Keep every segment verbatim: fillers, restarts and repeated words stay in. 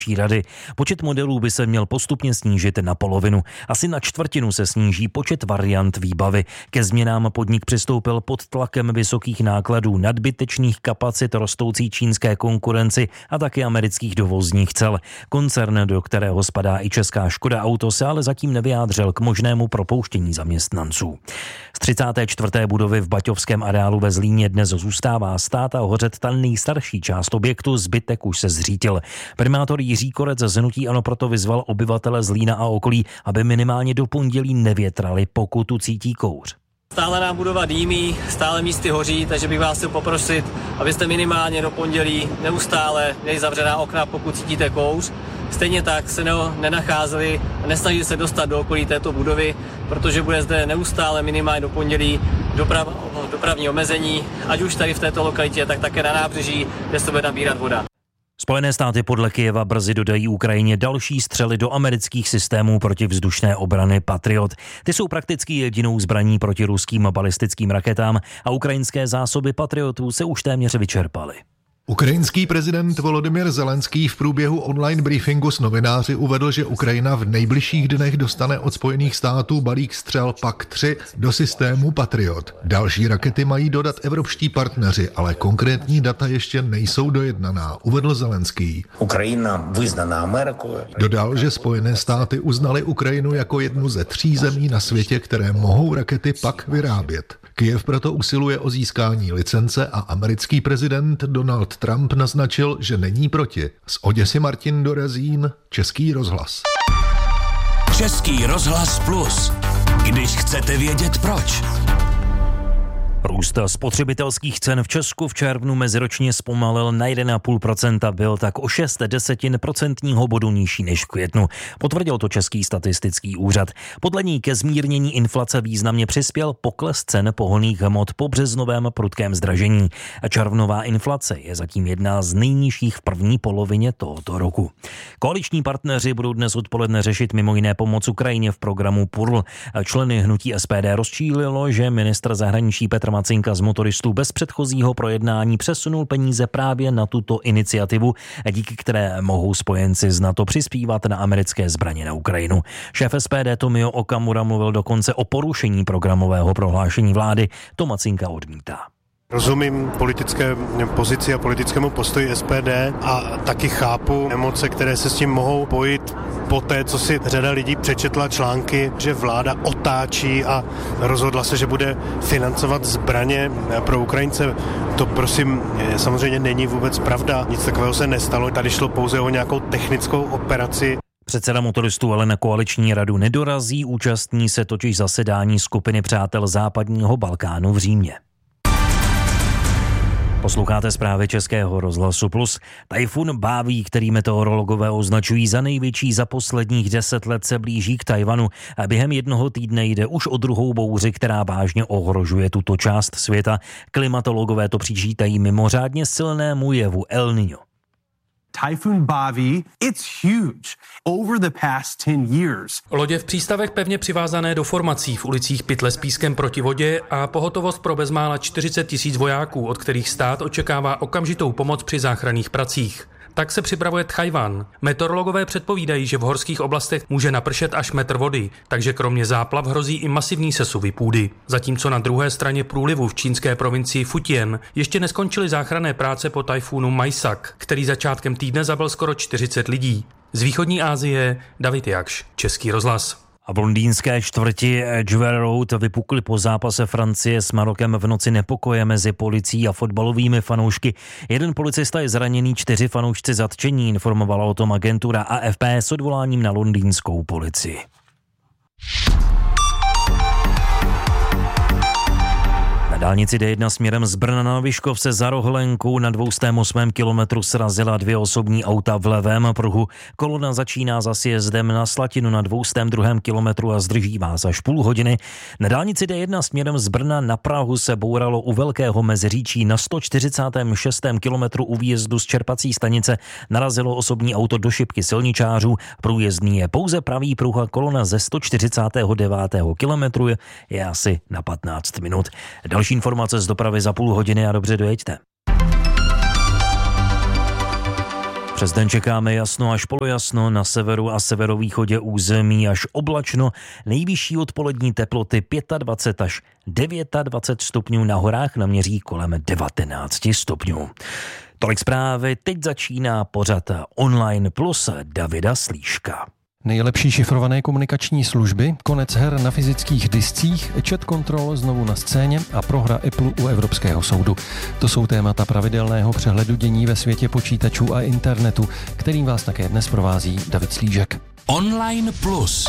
rady. Počet modelů by se měl postupně snížit na polovinu. Asi na čtvrtinu se sníží počet variant výbavy. Ke změnám podnik přistoupil pod tlakem vysokých nákladů, nadbytečných kapacit, rostoucí čínské konkurenci a taky amerických dovozních cel. Koncern, do kterého spadá i česká Škoda Auto, se ale zatím nevyjádřil k možnému propouštění zaměstnanců. Z třicáté čtvrté budovy v Baťovském areálu ve Zlíně dnes zůstává stát a hořet ta nejstarší část objektu, zbytek už se zřítil. Primátor Jiří Korec z hnutí ANO proto vyzval obyvatele Zlína a okolí, aby minimálně do pondělí nevětrali, pokud tu cítí kouř. Stále nám budova dýmí, stále místy hoří, takže bych vás chtěl poprosit, abyste minimálně do pondělí neustále měli zavřená okna, pokud cítíte kouř. Stejně tak se ne, nenacházeli a nesnažili se dostat do okolí této budovy, protože bude zde neustále minimálně do pondělí doprav, dopravní omezení, ať už tady v této lokalitě, tak také na nábřeží, kde se bude nabírat voda. Spojené státy podle Kyjeva brzy dodají Ukrajině další střely do amerických systémů protivzdušné obrany Patriot. Ty jsou prakticky jedinou zbraní proti ruským balistickým raketám a ukrajinské zásoby Patriotů se už téměř vyčerpaly. Ukrajinský prezident Volodymyr Zelenský v průběhu online briefingu s novináři uvedl, že Ukrajina v nejbližších dnech dostane od Spojených států balík střel P A C tři do systému Patriot. Další rakety mají dodat evropští partneři, ale konkrétní data ještě nejsou dojednaná, uvedl Zelenský. Ukrajina vyznaná Amerikou. Dodal, že Spojené státy uznaly Ukrajinu jako jednu ze tří zemí na světě, které mohou rakety P A C vyrábět. Kyjev proto usiluje o získání licence a americký prezident Donald Trump naznačil, že není proti. Z Oděsy Martin Dorazín, Český rozhlas. Český rozhlas plus. Když chcete vědět proč. Růst spotřebitelských cen v Česku v červnu meziročně zpomalil na jedna celá pět procenta, byl tak o šest desetin procentního bodu nižší než v květnu. Potvrdil to Český statistický úřad. Podle ní ke zmírnění inflace významně přispěl pokles cen pohonných hmot po březnovém prudkém zdražení. Červnová inflace je zatím jedna z nejnižších v první polovině tohoto roku. Koaliční partneři budou dnes odpoledne řešit mimo jiné pomoc Ukrajině v programu P U R L. Členy hnutí S P D rozčílilo, že ministr zahraničí Petr Macinka z motoristů bez předchozího projednání přesunul peníze právě na tuto iniciativu, díky které mohou spojenci z NATO přispívat na americké zbraně na Ukrajinu. Šéf S P D Tomio Okamura mluvil dokonce o porušení programového prohlášení vlády. To Macinka odmítá. Rozumím politické pozici a politickému postoji S P D a taky chápu emoce, které se s tím mohou pojít po té, co si řada lidí přečetla články, že vláda otáčí a rozhodla se, že bude financovat zbraně pro Ukrajince. To prosím samozřejmě není vůbec pravda. Nic takového se nestalo. Tady šlo pouze o nějakou technickou operaci. Předseda motoristů ale na koaliční radu nedorazí, účastní se totiž zasedání skupiny přátel západního Balkánu v Římě. Posloucháte zprávy Českého rozhlasu plus. Tajfun Báví, který meteorologové označují za největší za posledních deset let, se blíží k Tajvanu a během jednoho týdne jde už o druhou bouři, která vážně ohrožuje tuto část světa. Klimatologové to přičítají mimořádně silnému jevu El Niño. Typhoon Baavi, it's huge. Over the past ten years. Lodě v přístavech pevně přivázané do formací, v ulicích pytle s pískem proti vodě a pohotovost pro bezmála čtyřicet tisíc vojáků, od kterých stát očekává okamžitou pomoc při záchranných pracích. Tak se připravuje Tchaj-wan. Meteorologové předpovídají, že v horských oblastech může napršet až metr vody, takže kromě záplav hrozí i masivní sesuvy půdy. Zatímco na druhé straně průlivu v čínské provincii Fujian ještě neskončily záchranné práce po tajfunu Maisak, který začátkem týdne zabil skoro čtyřicet lidí. Z východní Asie David Jakš, Český rozhlas. A v londýnské čtvrti Edgware Road vypukly po zápase Francie s Marokem v noci nepokoje mezi policií a fotbalovými fanoušky. Jeden policista je zraněný, čtyři fanoušci zatčení, informovala o tom agentura A F P s odvoláním na londýnskou policii. Na dálnici D jedna směrem z Brna na Vyškov se za Rohlenkou na dvě stě osm kilometru srazila dvě osobní auta v levém pruhu. Kolona začíná za sjezdem na Slatinu na dvě stě dva kilometru a zdrží vás až půl hodiny. Na dálnici D jedna směrem z Brna na Prahu se bouralo u Velkého Meziříčí na sto čtyřicátém šestém kilometru u výjezdu z čerpací stanice. Narazilo osobní auto do šipky silničářů. Průjezdný je pouze pravý pruh a kolona ze sto čtyřicátého devátého kilometru je, je asi na patnáct minut. Další informace z dopravy za půl hodiny a dobře dojeďte. Přes den čekáme jasno až polojasno, na severu a severovýchodě území až oblačno, nejvyšší odpolední teploty dvacet pět až dvacet devět stupňů, na horách naměří kolem devatenáct stupňů. Tolik zprávy, teď začíná pořad Online Plus Davida Slíška. Nejlepší šifrované komunikační služby, konec her na fyzických discích, chat control znovu na scéně a prohra Apple u Evropského soudu. To jsou témata pravidelného přehledu dění ve světě počítačů a internetu, kterým vás také dnes provází David Slížek. Online Plus.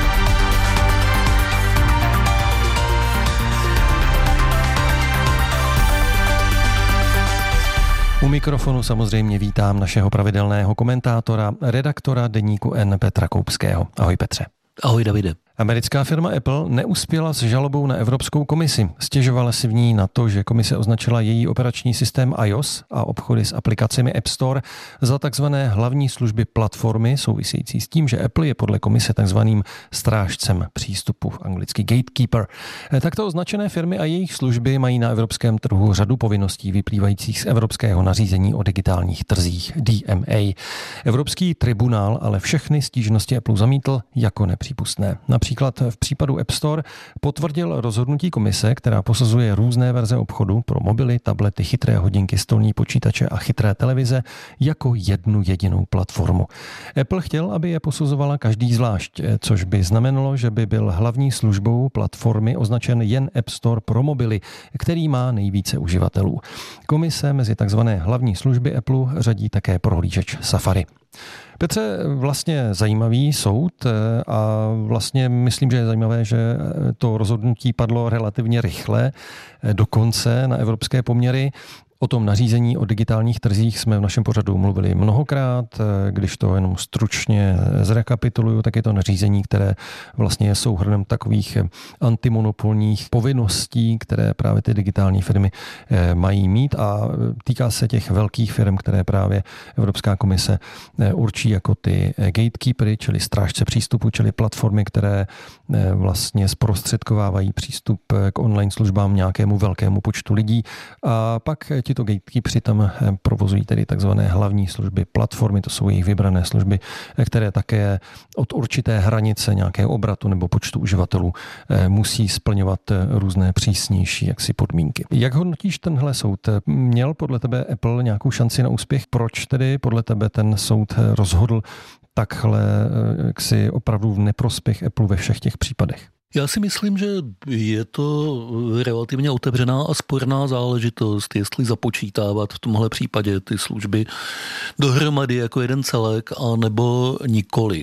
U mikrofonu samozřejmě vítám našeho pravidelného komentátora, redaktora deníku N Petra Koupského. Ahoj Petře. Ahoj Davide. Americká firma Apple neuspěla s žalobou na Evropskou komisi. Stěžovala si v ní na to, že komise označila její operační systém iOS a obchody s aplikacemi App Store za takzvané hlavní služby platformy, související s tím, že Apple je podle komise takzvaným strážcem přístupu, anglicky gatekeeper. Takto označené firmy a jejich služby mají na evropském trhu řadu povinností vyplývajících z evropského nařízení o digitálních trzích D M A. Evropský tribunál ale všechny stížnosti Apple zamítl jako nepřípustné. Například v případu App Store potvrdil rozhodnutí komise, která posuzuje různé verze obchodu pro mobily, tablety, chytré hodinky, stolní počítače a chytré televize jako jednu jedinou platformu. Apple chtěl, aby je posuzovala každý zvlášť, což by znamenalo, že by byl hlavní službou platformy označen jen App Store pro mobily, který má nejvíce uživatelů. Komise mezi takzvané hlavní služby Apple řadí také prohlížeč Safari. Petře, vlastně zajímavý soud a vlastně myslím, že je zajímavé, že to rozhodnutí padlo relativně rychle, dokonce na evropské poměry. O tom nařízení o digitálních trzích jsme v našem pořadu mluvili mnohokrát. Když to jenom stručně zrekapituluju, tak je to nařízení, které vlastně je souhrnem takových antimonopolních povinností, které právě ty digitální firmy mají mít, a týká se těch velkých firm, které právě Evropská komise určí jako ty gatekeepery, čili strážce přístupu, čili platformy, které vlastně zprostředkovávají přístup k online službám nějakému velkému počtu lidí. A pak tito gatekeepři tam provozují tedy takzvané hlavní služby platformy, to jsou jejich vybrané služby, které také od určité hranice nějakého obratu nebo počtu uživatelů musí splňovat různé přísnější jaksi podmínky. Jak hodnotíš tenhle soud? Měl podle tebe Apple nějakou šanci na úspěch? Proč tedy podle tebe ten soud rozhodl takhle jaksi opravdu v neprospěch Apple ve všech těch případech? Já si myslím, že je to relativně otevřená a sporná záležitost, jestli započítávat v tomhle případě ty služby dohromady jako jeden celek, a nebo nikoli.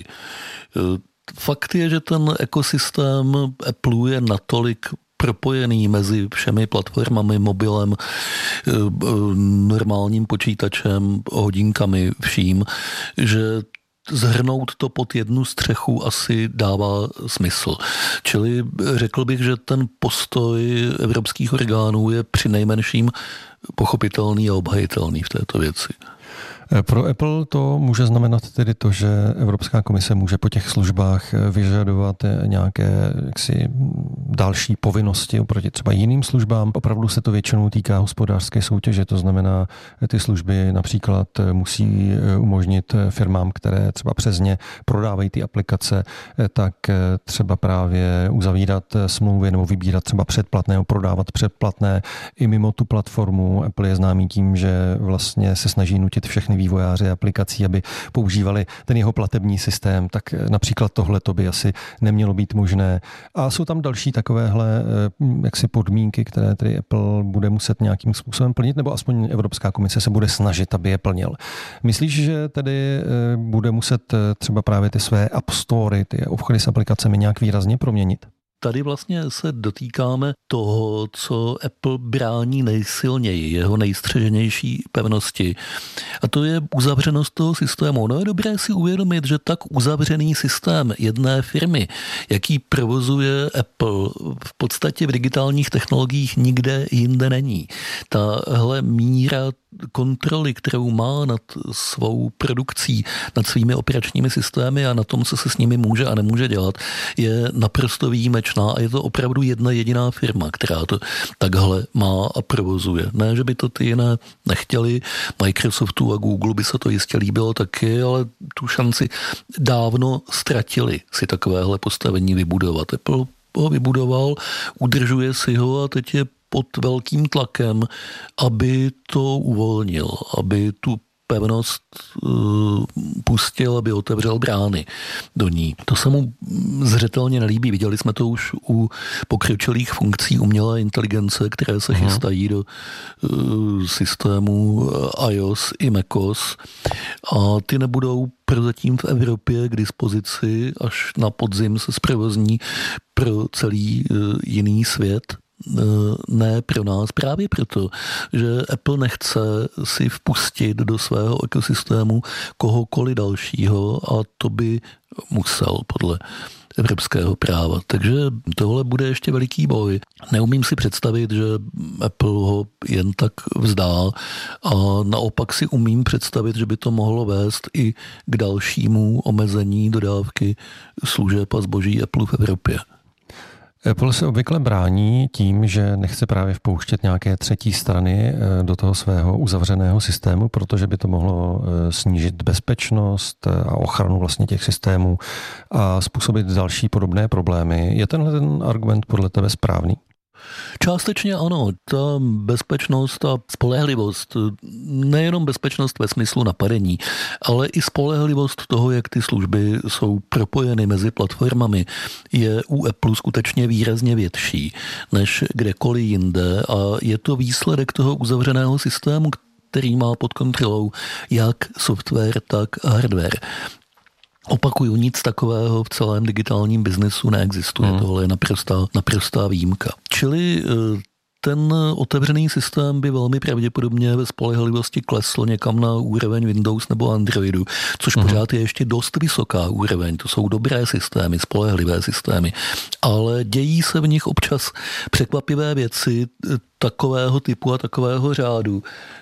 Fakt je, že ten ekosystém Apple je natolik propojený mezi všemi platformami, mobilem, normálním počítačem, hodinkami, vším, že zhrnout to pod jednu střechu asi dává smysl. Čili řekl bych, že ten postoj evropských orgánů je přinejmenším pochopitelný a obhajitelný v této věci. Pro Apple to může znamenat tedy to, že Evropská komise může po těch službách vyžadovat nějaké jaksi další povinnosti oproti třeba jiným službám. Opravdu se to většinou týká hospodářské soutěže, to znamená, ty služby například musí umožnit firmám, které třeba přes ně prodávají ty aplikace, tak třeba právě uzavírat smlouvy nebo vybírat třeba předplatné, prodávat předplatné i mimo tu platformu. Apple je známý tím, že vlastně se snaží nutit všechny vývojáři aplikací, aby používali ten jeho platební systém, tak například tohle to by asi nemělo být možné. A jsou tam další takovéhle jaksi podmínky, které tedy Apple bude muset nějakým způsobem plnit, nebo aspoň Evropská komise se bude snažit, aby je plnil. Myslíš, že tedy bude muset třeba právě ty své App Story, ty obchody s aplikacemi nějak výrazně proměnit? Tady vlastně se dotýkáme toho, co Apple brání nejsilněji, jeho nejstřeženější pevnosti. A to je uzavřenost toho systému. No je dobré si uvědomit, že tak uzavřený systém jedné firmy, jaký provozuje Apple, v podstatě v digitálních technologiích nikde jinde není. Tahle míra kontroly, kterou má nad svou produkcí, nad svými operačními systémy a na tom, co se s nimi může a nemůže dělat, je naprosto výjimečná a je to opravdu jedna jediná firma, která to takhle má a provozuje. Ne, že by to ty jiné nechtěli, Microsoftu a Google by se to jistě líbilo taky, ale tu šanci dávno ztratili si takovéhle postavení vybudovat. Apple ho vybudoval, udržuje si ho a teď je pod velkým tlakem, aby to uvolnil, aby tu pevnost uh, pustil, aby otevřel brány do ní. To se mu zřetelně nelíbí. Viděli jsme to už u pokročilých funkcí umělé inteligence, které se Aha. chystají do uh, systému iOS i macOS a ty nebudou prozatím v Evropě k dispozici, až na podzim se zprovozní pro celý uh, jiný svět. Ne pro nás, právě proto, že Apple nechce si vpustit do svého ekosystému kohokoliv dalšího a to by musel podle evropského práva. Takže tohle bude ještě veliký boj. Neumím si představit, že Apple ho jen tak vzdá a naopak si umím představit, že by to mohlo vést i k dalšímu omezení dodávky služeb a zboží Apple v Evropě. Apple se obvykle brání tím, že nechce právě vpouštět nějaké třetí strany do toho svého uzavřeného systému, protože by to mohlo snížit bezpečnost a ochranu vlastně těch systémů a způsobit další podobné problémy. Je tenhle ten argument podle tebe správný? Částečně ano, ta bezpečnost a spolehlivost, nejenom bezpečnost ve smyslu napadení, ale i spolehlivost toho, jak ty služby jsou propojeny mezi platformami, je u Apple skutečně výrazně větší než kdekoliv jinde a je to výsledek toho uzavřeného systému, který má pod kontrolou jak software, tak hardware. Opakuju, nic takového v celém digitálním biznesu neexistuje. Hmm. Tohle je naprostá, naprostá výjimka. Čili ten otevřený systém by velmi pravděpodobně ve spolehlivosti klesl někam na úroveň Windows nebo Androidu, což hmm. pořád je ještě dost vysoká úroveň. To jsou dobré systémy, spolehlivé systémy, ale dějí se v nich občas překvapivé věci takového typu a takového řádu,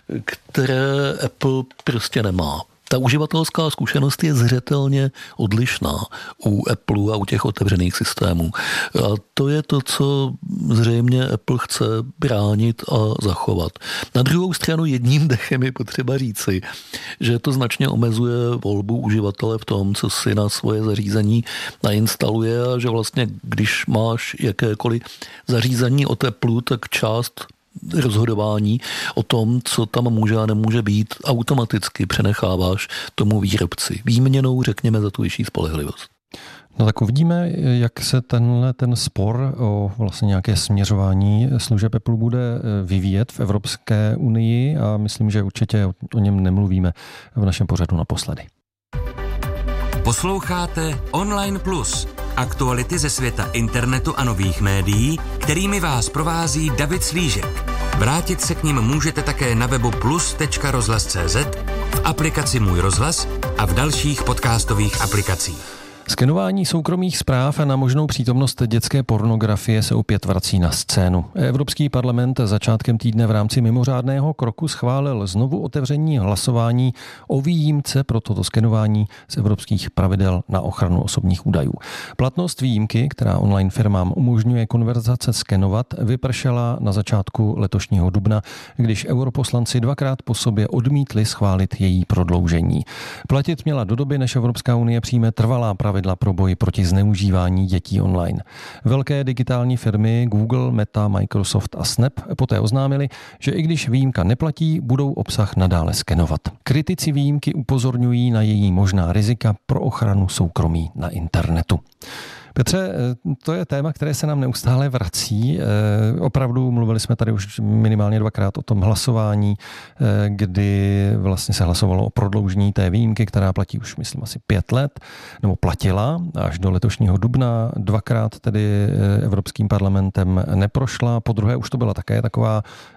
které Apple prostě nemá. Ta uživatelská zkušenost je zřetelně odlišná u Apple a u těch otevřených systémů. A to je to, co zřejmě Apple chce bránit a zachovat. Na druhou stranu jedním dechem je potřeba říci, že to značně omezuje volbu uživatele v tom, co si na svoje zařízení nainstaluje a že vlastně, když máš jakékoliv zařízení od Apple, tak část rozhodování o tom, co tam může a nemůže být, automaticky přenecháváš tomu výrobci. Výměnou, řekněme, za tu vyšší spolehlivost. No tak uvidíme, jak se tenhle ten spor o vlastně nějaké směřování služeb Apple bude vyvíjet v Evropské unii a myslím, že určitě o něm nemluvíme v našem pořadu naposledy. Posloucháte Online Plus. Aktuality ze světa internetu a nových médií, kterými vás provází David Slížek. Vrátit se k nim můžete také na webu plus tečka rozhlas tečka cé zet, v aplikaci Můj rozhlas a v dalších podcastových aplikacích. Skenování soukromých zpráv a na možnou přítomnost dětské pornografie se opět vrací na scénu. Evropský parlament začátkem týdne v rámci mimořádného kroku schválil znovu otevření hlasování o výjimce pro toto skenování z evropských pravidel na ochranu osobních údajů. Platnost výjimky, která online firmám umožňuje konverzace skenovat, vypršela na začátku letošního dubna, když europoslanci dvakrát po sobě odmítli schválit její prodloužení. Platit měla do doby, než Evropská unie přijme trvalá pravidla pro boj proti zneužívání dětí online. Velké digitální firmy Google, Meta, Microsoft a Snap poté oznámili, že i když výjimka neplatí, budou obsah nadále skenovat. Kritici výjimky upozorňují na její možná rizika pro ochranu soukromí na internetu. Petře, to je téma, které se nám neustále vrací. Opravdu mluvili jsme tady už minimálně dvakrát o tom hlasování, kdy vlastně se hlasovalo o prodloužení té výjimky, která platí už, myslím, asi pět let, nebo platila až do letošního dubna. Dvakrát tedy Evropským parlamentem neprošla. Po druhé už to byla také taková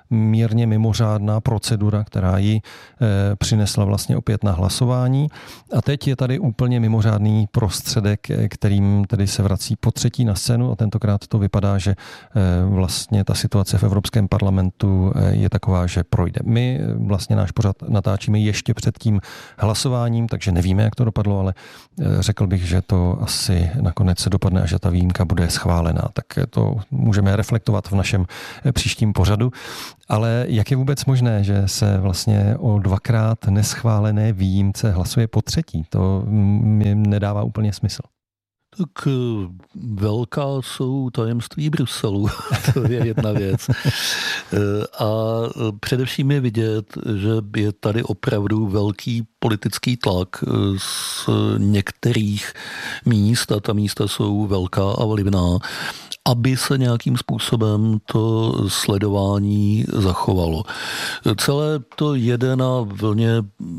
mírně mimořádná procedura, která ji e, přinesla vlastně opět na hlasování. A teď je tady úplně mimořádný prostředek, kterým tedy se vrací po třetí na scénu a tentokrát to vypadá, že e, vlastně ta situace v Evropském parlamentu e, je taková, že projde. My vlastně náš pořad natáčíme ještě před tím hlasováním, takže nevíme, jak to dopadlo, ale e, řekl bych, že to asi nakonec se dopadne a že ta výjimka bude schválená. Tak to můžeme reflektovat v našem příštím pořadu. Ale jak je vůbec možné, že se vlastně o dvakrát neschválené výjimce hlasuje po třetí? To mi nedává úplně smysl. Tak velká jsou tajemství Bruselu, to je jedna věc. A především je vidět, že je tady opravdu velký politický tlak z některých míst, a ta místa jsou velká a vlivná, aby se nějakým způsobem to sledování zachovalo. Celé to jede na vlně,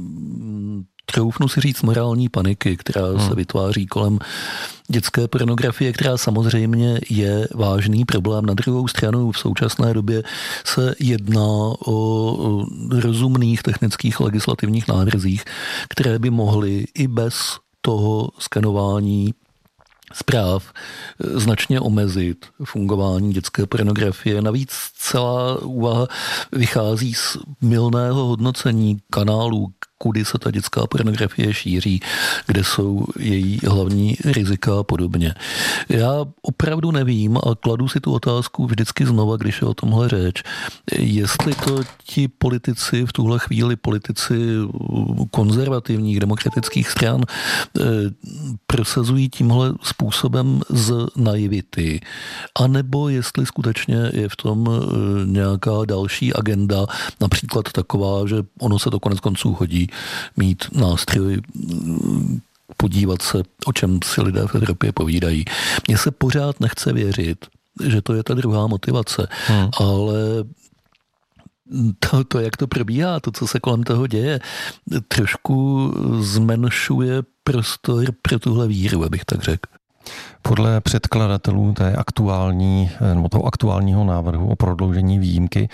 troufnu si říct, morální paniky, která hmm. se vytváří kolem dětské pornografie, která samozřejmě je vážný problém. Na druhou stranu v současné době se jedná o rozumných technických legislativních návrzích, které by mohly i bez toho skenování zpráv značně omezit fungování dětské pornografie. Navíc celá úvaha vychází z mylného hodnocení kanálů, kudy se ta dětská pornografie šíří, kde jsou její hlavní rizika a podobně. Já opravdu nevím a kladu si tu otázku vždycky znova, když je o tomhle řeč, jestli to ti politici, v tuhle chvíli politici konzervativních demokratických stran prosazují tímhle způsobem z naivity, anebo jestli skutečně je v tom nějaká další agenda, například taková, že ono se to konec konců hodí, mít nástroj, podívat se, o čem si lidé v Evropě povídají. Mně se pořád nechce věřit, že to je ta druhá motivace, hmm. ale to, to, jak to probíhá, to, co se kolem toho děje, trošku zmenšuje prostor pro tuhle víru, abych tak řekl. Podle předkladatelů té aktuální, nebo toho aktuálního návrhu o prodloužení výjimky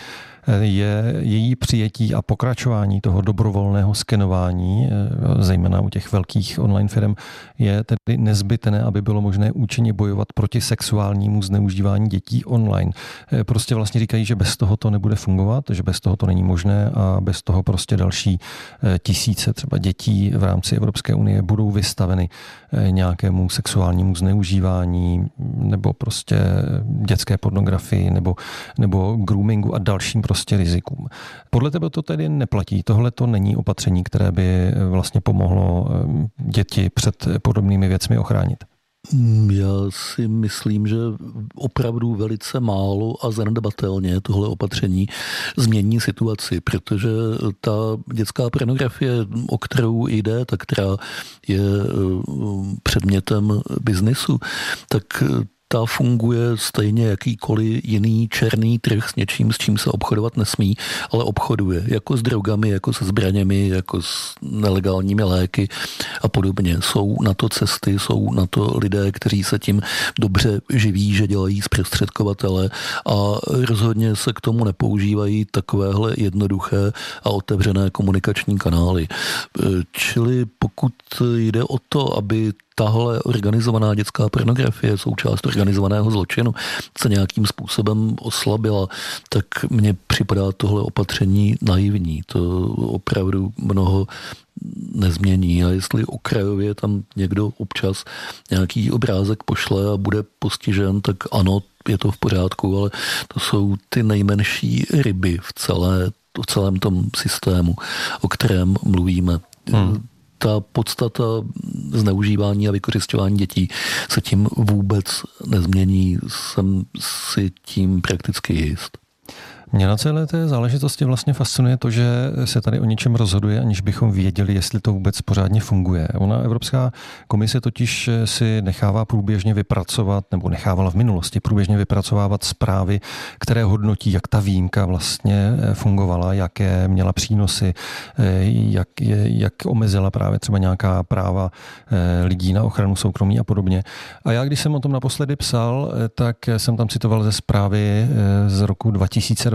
je její přijetí a pokračování toho dobrovolného skenování, zejména u těch velkých online firm, je tedy nezbytné, aby bylo možné účinně bojovat proti sexuálnímu zneužívání dětí online. Prostě vlastně říkají, že bez toho to nebude fungovat, že bez toho to není možné a bez toho prostě další tisíce třeba dětí v rámci Evropské unie budou vystaveny nějakému sexuálnímu zneužívání nebo prostě dětské pornografii nebo, nebo groomingu a dalším prostě rizikům. Podle tebe to tedy neplatí. Tohle to není opatření, které by vlastně pomohlo děti před podobnými věcmi ochránit. Já si myslím, že opravdu velice málo a zanedbatelně tohle opatření změní situaci, protože ta dětská pornografie, o kterou jde, ta, která je předmětem biznisu, tak ta funguje stejně jakýkoliv jiný černý trh s něčím, s čím se obchodovat nesmí, ale obchoduje. Jako s drogami, jako se zbraněmi, jako s nelegálními léky a podobně. Jsou na to cesty, jsou na to lidé, kteří se tím dobře živí, že dělají zprostředkovatele a rozhodně se k tomu nepoužívají takovéhle jednoduché a otevřené komunikační kanály. Čili pokud jde o to, aby tahle organizovaná dětská pornografie, součást organizovaného zločinu, se nějakým způsobem oslabila, tak mně připadá tohle opatření naivní. To opravdu mnoho nezmění. A jestli okrajově tam někdo občas nějaký obrázek pošle a bude postižen, tak ano, je to v pořádku, ale to jsou ty nejmenší ryby v, celé, v celém tom systému, o kterém mluvíme. Hmm. Ta podstata zneužívání a vykořisťování dětí se tím vůbec nezmění. Jsem si tím prakticky jist. Mě na celé té záležitosti vlastně fascinuje to, že se tady o něčem rozhoduje, aniž bychom věděli, jestli to vůbec pořádně funguje. Ona Evropská komise totiž si nechává průběžně vypracovat, nebo nechávala v minulosti průběžně vypracovávat zprávy, které hodnotí, jak ta výjimka vlastně fungovala, jaké měla přínosy, jak, jak omezila právě třeba nějaká práva lidí na ochranu soukromí a podobně. A já, když jsem o tom naposledy psal, tak jsem tam citoval ze zprávy z roku dva tisíce dvacet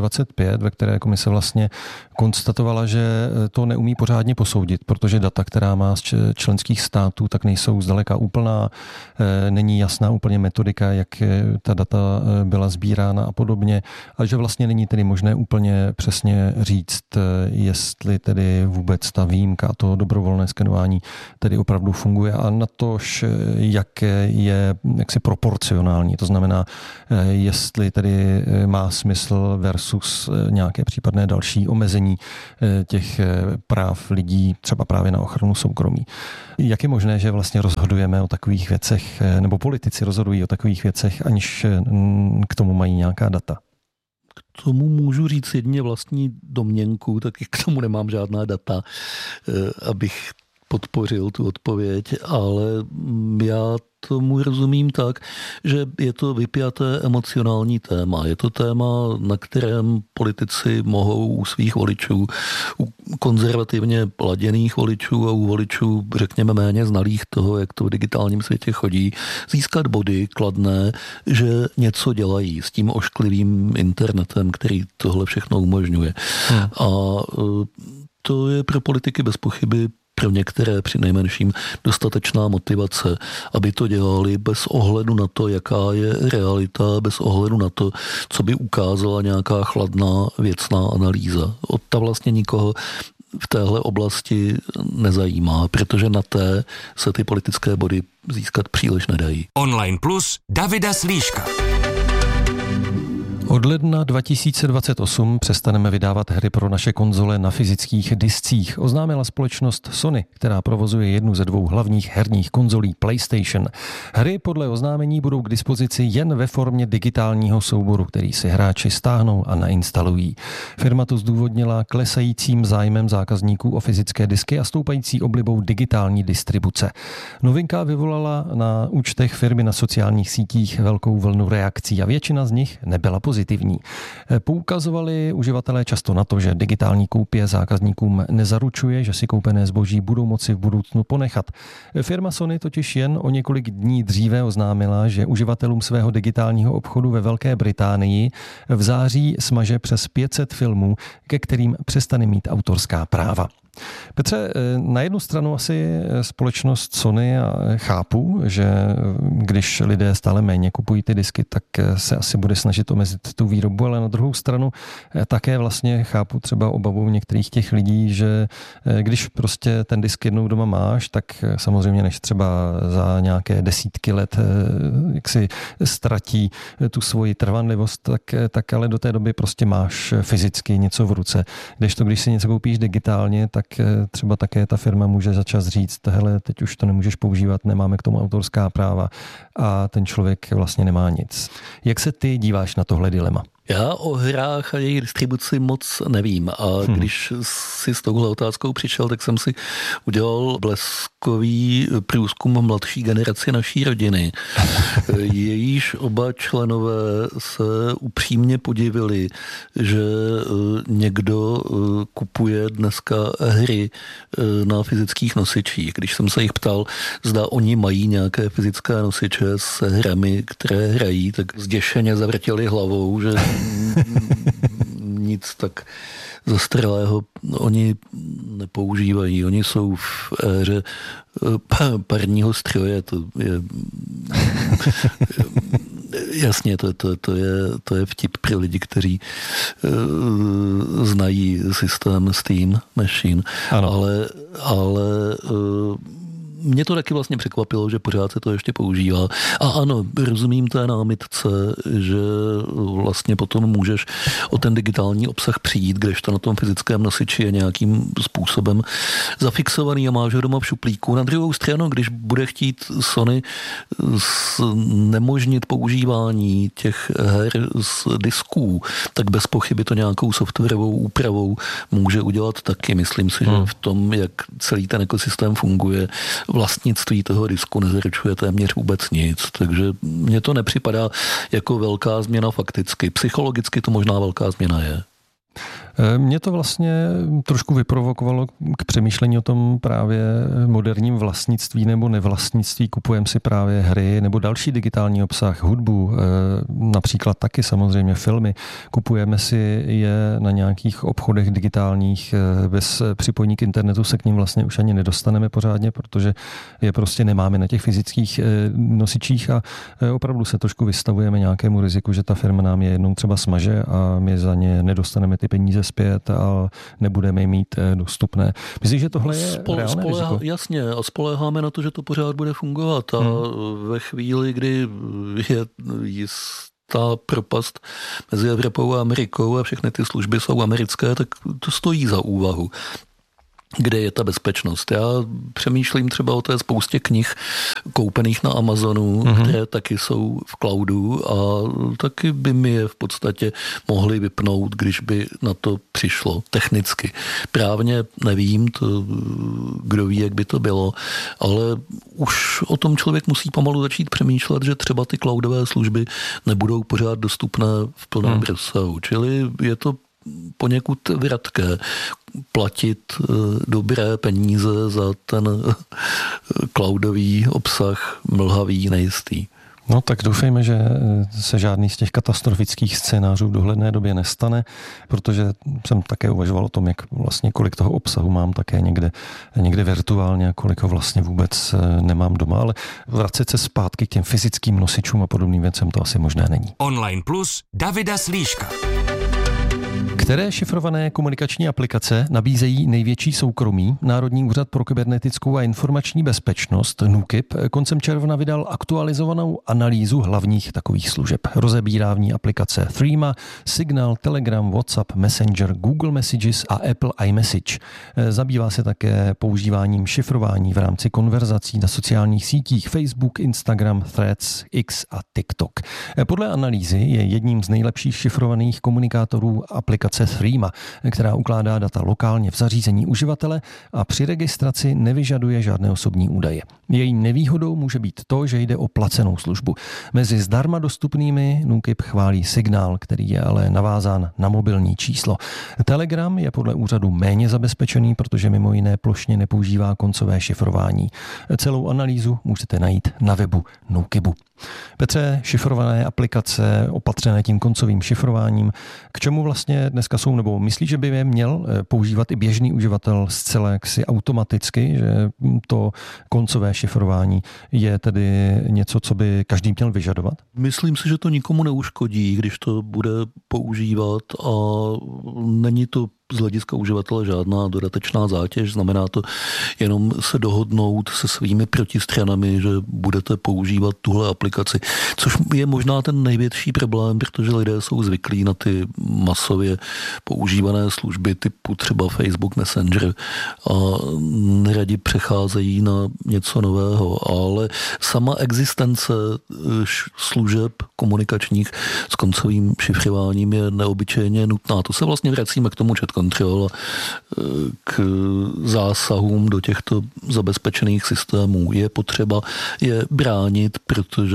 dvacet pět, ve které komise vlastně konstatovala, že to neumí pořádně posoudit, protože data, která má z členských států, tak nejsou zdaleka úplná, není jasná úplně metodika, jak ta data byla sbírána a podobně, a že vlastně není tedy možné úplně přesně říct, jestli tedy vůbec ta výjimka, to dobrovolné skenování tedy opravdu funguje a na tož, jak je jaksi proporcionální, to znamená, jestli tedy má smysl versus nějaké případné další omezení těch práv lidí, třeba právě na ochranu soukromí. Jak je možné, že vlastně rozhodujeme o takových věcech, nebo politici rozhodují o takových věcech, aniž k tomu mají nějaká data? K tomu můžu říct jedině vlastní domněnku, taky k tomu nemám žádná data, abych podpořil tu odpověď, ale já tomu rozumím tak, že je to vypjaté emocionální téma. Je to téma, na kterém politici mohou u svých voličů, u konzervativně laděných voličů a u voličů, řekněme, méně znalých toho, jak to v digitálním světě chodí, získat body kladné, že něco dělají s tím ošklivým internetem, který tohle všechno umožňuje. Hmm. A to je pro politiky bez pochyby pro některé při nejmenším dostatečná motivace, aby to dělali bez ohledu na to, jaká je realita, bez ohledu na to, co by ukázala nějaká chladná věcná analýza. Od ta vlastně nikoho v téhle oblasti nezajímá, protože na té se ty politické body získat příliš nedají. Online Plus Davida Slíška. Od ledna dva tisíce dvacet osm přestaneme vydávat hry pro naše konzole na fyzických discích, oznámila společnost Sony, která provozuje jednu ze dvou hlavních herních konzolí PlayStation. Hry podle oznámení budou k dispozici jen ve formě digitálního souboru, který si hráči stáhnou a nainstalují. Firma to zdůvodnila klesajícím zájmem zákazníků o fyzické disky a stoupající oblibou digitální distribuce. Novinka vyvolala na účtech firmy na sociálních sítích velkou vlnu reakcí a většina z nich nebyla pozitivní. Poukazovali uživatelé často na to, že digitální koupě zákazníkům nezaručuje, že si koupené zboží budou moci v budoucnu ponechat. Firma Sony totiž jen o několik dní dříve oznámila, že uživatelům svého digitálního obchodu ve Velké Británii v září smaže přes pět set filmů, ke kterým přestane mít autorská práva. Petře, na jednu stranu asi společnost Sony a chápu, že když lidé stále méně kupují ty disky, tak se asi bude snažit omezit tu výrobu, ale na druhou stranu také vlastně chápu třeba obavu některých těch lidí, že když prostě ten disk jednou doma máš, tak samozřejmě než třeba za nějaké desítky let jak si ztratí tu svoji trvanlivost, tak, tak ale do té doby prostě máš fyzicky něco v ruce. Kdežto když si něco koupíš digitálně, tak třeba také ta firma může začas říct, hele, teď už to nemůžeš používat, nemáme k tomu autorská práva a ten člověk vlastně nemá nic. Jak se ty díváš na tohle dilema? Já o hrách a jejich distribuci moc nevím a hmm. když si s touhle otázkou přišel, tak jsem si udělal bleskový průzkum mladší generace naší rodiny. Jejíž oba členové se upřímně podivili, že někdo kupuje dneska hry na fyzických nosičích. Když jsem se jich ptal, zda oni mají nějaké fyzické nosiče s hrami, které hrají, tak zděšeně zavrtěli hlavou, že nic tak zastaralého oni nepoužívají. Oni jsou v éře parního stroje. To je jasně, to, to, to, je, to je vtip pro lidi, kteří uh, znají systém Steam Machine. Ano. Ale, ale uh, mě to taky vlastně překvapilo, že pořád se to ještě používá. A ano, rozumím té námitce, že vlastně potom můžeš o ten digitální obsah přijít, kdežto na tom fyzickém nosiči je nějakým způsobem zafixovaný a máš ho doma v šuplíku. Na druhou stranu, když bude chtít Sony nemožnit používání těch her z disků, tak bez pochyby to nějakou softwarovou úpravou může udělat taky. Myslím si, hmm. že v tom, jak celý ten ekosystém funguje, vlastnictví toho disku nezaručuje téměř vůbec nic, takže mně to nepřipadá jako velká změna fakticky. Psychologicky to možná velká změna je. Mě to vlastně trošku vyprovokovalo k přemýšlení o tom právě moderním vlastnictví nebo nevlastnictví. Kupujeme si právě hry nebo další digitální obsah, hudbu, například taky samozřejmě filmy. Kupujeme si je na nějakých obchodech digitálních, bez připojení k internetu se k ním vlastně už ani nedostaneme pořádně, protože je prostě nemáme na těch fyzických nosičích a opravdu se trošku vystavujeme nějakému riziku, že ta firma nám je jednou třeba smaže a my za ně nedostaneme ty peníze zpět a nebudeme mít dostupné. Myslíš, že tohle je Spole, reálné spoleha, riziko? Jasně, a spoléháme na to, že to pořád bude fungovat a hmm. ve chvíli, kdy je jistá propast mezi Evropou a Amerikou a všechny ty služby jsou americké, tak to stojí za úvahu. Kde je ta bezpečnost? Já přemýšlím třeba o té spoustě knih koupených na Amazonu, mm-hmm. které taky jsou v cloudu a taky by mi je v podstatě mohli vypnout, když by na to přišlo technicky. Právně nevím, to, kdo ví, jak by to bylo, ale už o tom člověk musí pomalu začít přemýšlet, že třeba ty cloudové služby nebudou pořád dostupné v plném mm. rozsahu. Čili je to poněkud vratké platit dobré peníze za ten cloudový obsah mlhavý, nejistý. No tak doufejme, že se žádný z těch katastrofických scénářů v dohledné době nestane, protože jsem také uvažoval o tom, jak vlastně kolik toho obsahu mám také někde, někde virtuálně a kolik ho vlastně vůbec nemám doma, ale vracet se zpátky k těm fyzickým nosičům a podobným věcem to asi možné není. Online Plus Davida Slížka. Které šifrované komunikační aplikace nabízejí největší soukromí? Národní úřad pro kybernetickou a informační bezpečnost NÚKIB koncem června vydal aktualizovanou analýzu hlavních takových služeb. Rozebírá v ní aplikace Threema, Signal, Telegram, WhatsApp, Messenger, Google Messages a Apple iMessage. Zabývá se také používáním šifrování v rámci konverzací na sociálních sítích Facebook, Instagram, Threads, X a TikTok. Podle analýzy je jedním z nejlepších šifrovaných komunikátorů aplikace Threema, která ukládá data lokálně v zařízení uživatele a při registraci nevyžaduje žádné osobní údaje. Její nevýhodou může být to, že jde o placenou službu. Mezi zdarma dostupnými NÚKIB chválí Signál, který je ale navázán na mobilní číslo. Telegram je podle úřadu méně zabezpečený, protože mimo jiné plošně nepoužívá koncové šifrování. Celou analýzu můžete najít na webu NÚKIBu. Petře, šifrované aplikace opatřené tím koncovým šifrováním, k čemu vlastně dneska jsou, nebo myslíš, že by je měl používat i běžný uživatel zcela jaksi automaticky, že to koncové šifrování je tedy něco, co by každý měl vyžadovat? Myslím si, že to nikomu neuškodí, když to bude používat a není to z hlediska uživatele žádná dodatečná zátěž, znamená to jenom se dohodnout se svými protistranami, že budete používat tuhle aplikaci, což je možná ten největší problém, protože lidé jsou zvyklí na ty masově používané služby typu třeba Facebook Messenger a neradi přecházejí na něco nového, ale sama existence služeb komunikačních s koncovým šifrováním je neobyčejně nutná. To se vlastně vracíme k tomu chat control k zásahům do těchto zabezpečených systémů. Je potřeba je bránit, protože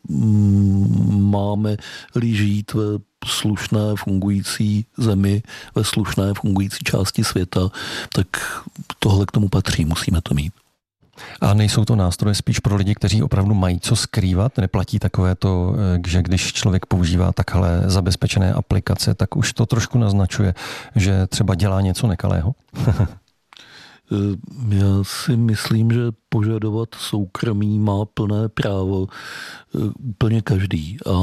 máme-li žít ve slušné fungující zemi, ve slušné fungující části světa, tak tohle k tomu patří, musíme to mít. A nejsou to nástroje spíš pro lidi, kteří opravdu mají co skrývat? Neplatí takové to, že když člověk používá takhle zabezpečené aplikace, tak už to trošku naznačuje, že třeba dělá něco nekalého? Já si myslím, že požadovat soukromí má plné právo úplně každý. A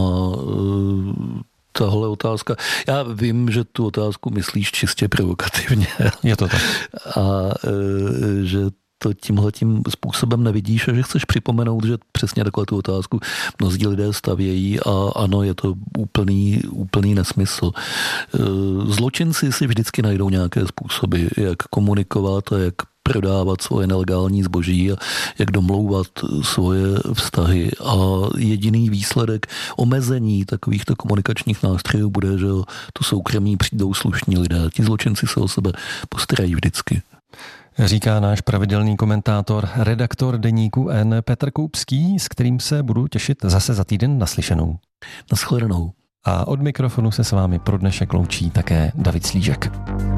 tahle otázka, já vím, že tu otázku myslíš čistě provokativně. Je to tak. A že to tímhletím způsobem nevidíš a že chceš připomenout, že přesně takhle tu otázku mnozí lidé stavějí a ano, je to úplný, úplný nesmysl. Zločinci si vždycky najdou nějaké způsoby, jak komunikovat a jak prodávat svoje nelegální zboží a jak domlouvat svoje vztahy. A jediný výsledek omezení takovýchto komunikačních nástrojů bude, že to soukromí přijdou slušní lidé. Ti zločinci se o sebe postarají vždycky. Říká náš pravidelný komentátor, redaktor deníku N Petr Koupský, s kterým se budu těšit zase za týden naslyšenou. Naschledanou. A od mikrofonu se s vámi pro dnešek loučí také David Slížek.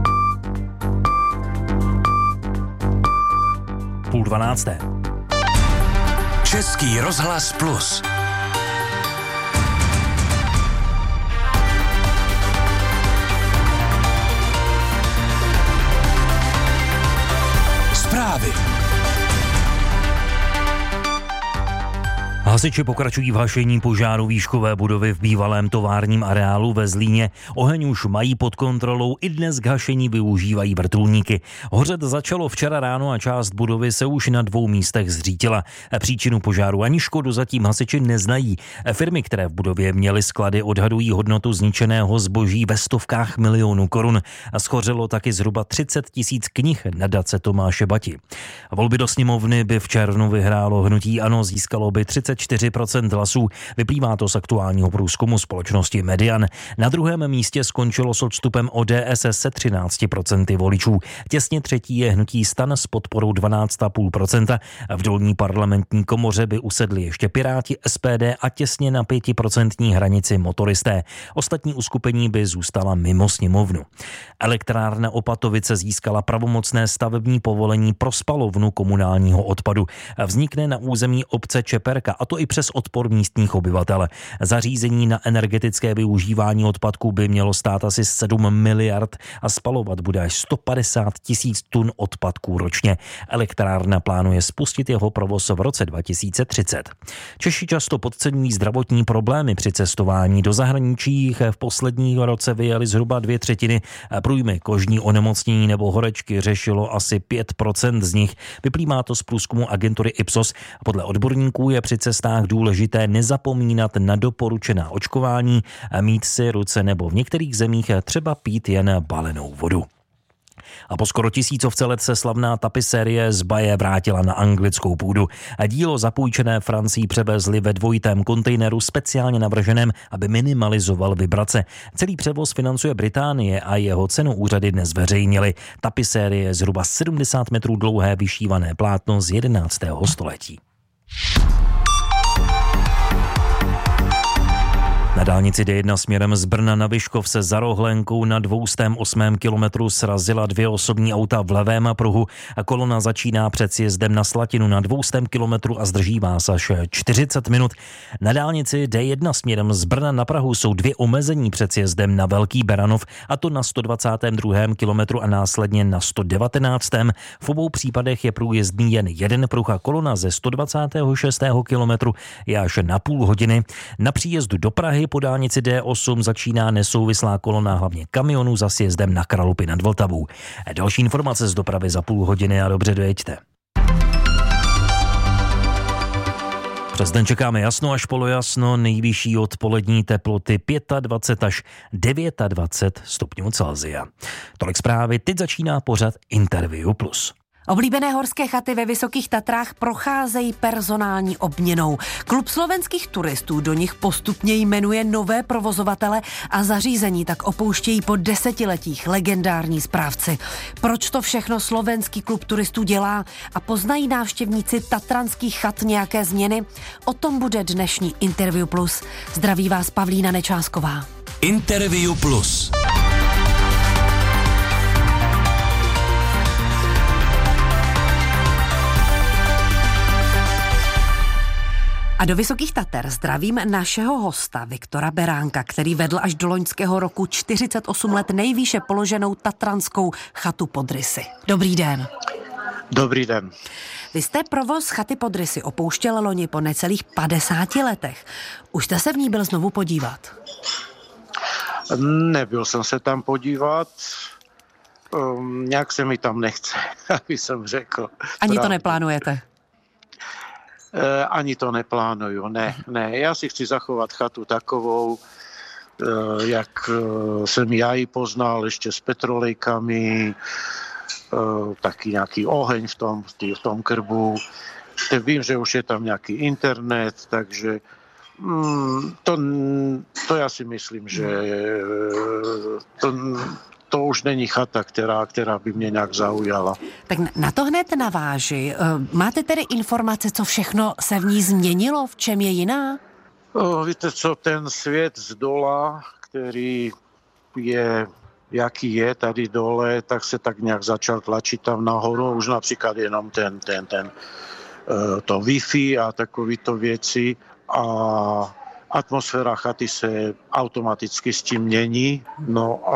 Půl dvanácté. Český rozhlas Plus. Zprávy. Hasiči pokračují v hašení požáru výškové budovy v bývalém továrním areálu ve Zlíně. Oheň už mají pod kontrolou, i dnes k hašení využívají vrtulníky. Hořet začalo včera ráno a část budovy se už na dvou místech zřítila. Příčinu požáru ani škodu zatím hasiči neznají. Firmy, které v budově měly sklady, odhadují hodnotu zničeného zboží ve stovkách milionů korun. Schořelo taky zhruba třicet tisíc knih nadace Tomáše Bati. Volby do sněmovny by v červnu vyhrálo hnutí ANO, získalo by třicet čtyři procent hlasů, vyplývá to z aktuálního průzkumu společnosti Median. Na druhém místě skončilo s odstupem O D S se třináct procent voličů. Těsně třetí je hnutí STAN s podporou dvanáct celá pět procenta. V dolní parlamentní komoře by usedli ještě Piráti, S P D a těsně na pětiprocentní hranici motoristé. Ostatní uskupení by zůstala mimo sněmovnu. Elektrárna Opatovice získala pravomocné stavební povolení pro spalovnu komunálního odpadu. Vznikne na území obce Čeperka, a to i přes odpor místních obyvatel. Zařízení na energetické využívání odpadků by mělo stát asi sedm miliard a spalovat bude až sto padesát tisíc tun odpadků ročně. Elektrárna plánuje spustit jeho provoz v roce dva tisíce třicet. Češi často podceňují zdravotní problémy při cestování do zahraničí. V posledním roce vyjeli zhruba dvě třetiny. Průjmy, kožní onemocnění nebo horečky řešilo asi pět procent z nich. Vyplývá to z průzkumu agentury Ipsos. Podle odborníků je při cestách důležité nezapomínat na doporučená očkování, mít si ruce nebo v některých zemích třeba pít jen balenou vodu. A po skoro tisícovce let se slavná tapisérie z Baje vrátila na anglickou půdu. Dílo zapůjčené Francii převezli ve dvojitém kontejneru speciálně navrženém, aby minimalizoval vibrace. Celý převoz financuje Británie a jeho cenu úřady dnes zveřejnili. Tapisérie je zhruba sedmdesát metrů dlouhé vyšívané plátno z jedenáctého století. Na dálnici D jedna směrem z Brna na Vyškov se za Rohlenkou na dvě stě osm kilometrů srazila dvě osobní auta v levém pruhu a kolona začíná před sjezdem na Slatinu na dvě stě kilometrů a zdrží vás až čtyřicet minut. Na dálnici D jedna směrem z Brna na Prahu jsou dvě omezení před sjezdem na Velký Beranov, a to na sto dvacátém druhém kilometru a následně na sto devatenáctém V obou případech je průjezdný jen jeden pruh a kolona ze sto dvacátého šestého kilometru je až na půl hodiny. Na příjezdu do Prahy po dálnici D osm začíná nesouvislá kolona hlavně kamionů za sjezdem na Kralupy nad Vltavou. Další informace z dopravy za půl hodiny a dobře dojeďte. Přes den čekáme jasno až polojasno, nejvyšší odpolední teploty dvacet pět až dvacet devět stupňů Celsia. Tolik zprávy, teď začíná pořad Interview Plus. Oblíbené horské chaty ve Vysokých Tatrách procházejí personální obměnou. Klub slovenských turistů do nich postupně jmenuje nové provozovatele a zařízení tak opouštějí po desetiletích legendární správci. Proč to všechno slovenský klub turistů dělá a poznají návštěvníci tatranských chat nějaké změny? O tom bude dnešní Interview Plus. Zdraví vás Pavlína Nečásková. Interview Plus. A do Vysokých Tater zdravím našeho hosta Viktora Beránka, který vedl až do loňského roku čtyřicet osm let nejvýše položenou tatranskou chatu pod Rysy. Dobrý den. Dobrý den. Vy jste provoz chaty pod Rysy opouštěl loni po necelých padesáti letech. Už jste se v ní byl znovu podívat? Nebyl jsem se tam podívat. Um, nějak se mi tam nechce, aby jsem řekl. Ani to neplánujete? E, ani to neplánuju, ne, ne. Já si chci zachovat chatu takovou, e, jak e, jsem já ji poznal, ještě s petrolejkami, e, taky nějaký oheň v tom, v tom krbu. Teď vím, že už je tam nějaký internet, takže mm, to, to já si myslím, že to... To už není chata, která, která by mě nějak zaujala. Tak na to hned naváži. Máte tedy informace, co všechno se v ní změnilo? V čem je jiná? O, víte co, ten svět z dola, který je, jaký je tady dole, tak se tak nějak začal tlačit tam nahoru. Už například jenom ten, ten, ten, to Wi-Fi a takovýto věci. A atmosféra chaty se automaticky s tím mění. No a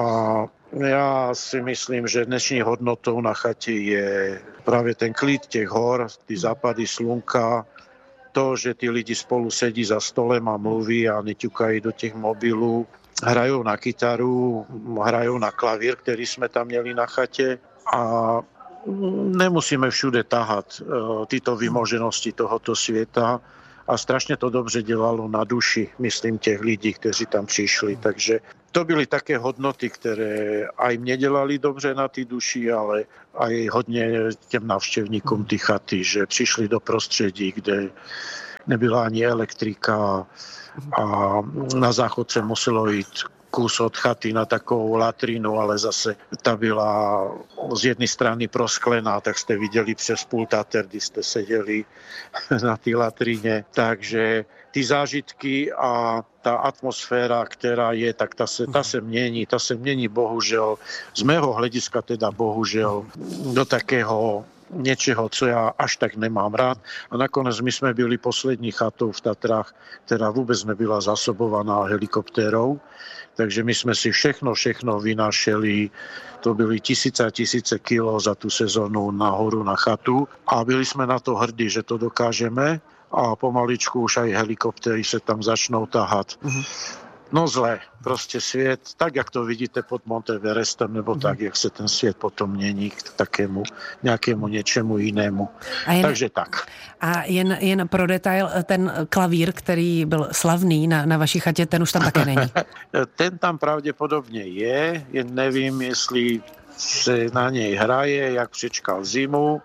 já si myslím, že dnešní hodnotou na chatě je právě ten klid těch hor, ty západy slunka, to, že ty lidi spolu sedí za stolem a mluví a neťukají do těch mobilů, hrajou na kytaru, hrajou na klavír, který jsme tam měli na chatě a nemusíme všude tahat tyto vymoženosti tohoto světa a strašně to dobře dělalo na duši, myslím, těch lidí, kteří tam přišli. Takže to byly také hodnoty, které aj mě dělali dobře na ty duši, ale aj hodně těm návštěvníkům ty chaty, že přišli do prostředí, kde nebyla ani elektrika a na záchod se muselo jít kus od chaty na takovou latrínu, ale zase ta byla z jedné strany prosklená, tak jste viděli přes pultater, kdy jste seděli na té latríně. Takže ty zážitky a ta atmosféra, která je, tak ta se, ta se mění, ta se mění bohužel, z mého hlediska teda bohužel, do takého něčeho, co já až tak nemám rád. A nakonec my jsme byli poslední chatou v Tatrách, která vůbec nebyla zasobovaná helikoptérou. Takže my jsme si všechno, všechno vynášeli. To byly tisíce a tisíce kilo za tu sezonu nahoru na chatu. A byli jsme na to hrdí, že to dokážeme. A pomaličku už aj helikoptéry se tam začnou tahat. Mm-hmm. No zle, prostě svět, tak jak to vidíte pod Monteverestem, nebo mm. tak, jak se ten svět potom mění k takému nějakému něčemu jinému. Jen, Takže tak. A jen, jen pro detail, ten klavír, který byl slavný na, na vaší chatě, ten už tam také není. Ten tam pravděpodobně je, jen nevím, jestli se na něj hraje, jak přečkal zimu.